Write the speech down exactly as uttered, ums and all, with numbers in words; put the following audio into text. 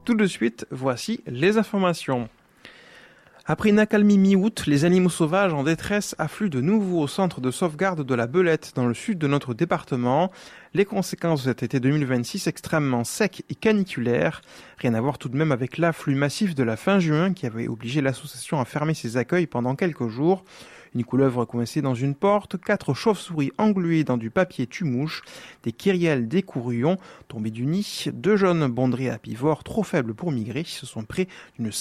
Tout de suite, voici les informations. Après une accalmie mi-août, les animaux sauvages en détresse affluent de nouveau au centre de sauvegarde de la Belette dans le sud de notre département. Les conséquences de cet été deux mille vingt-six extrêmement sec et caniculaire. Rien à voir tout de même avec l'afflux massif de la fin juin qui avait obligé l'association à fermer ses accueils pendant quelques jours. Une couleuvre coincée dans une porte, quatre chauves-souris engluées dans du papier tue-mouche, des kyrielles d'écourillons tombés du nid, deux jeunes bondrées apivores trop faibles pour migrer se sont près d'une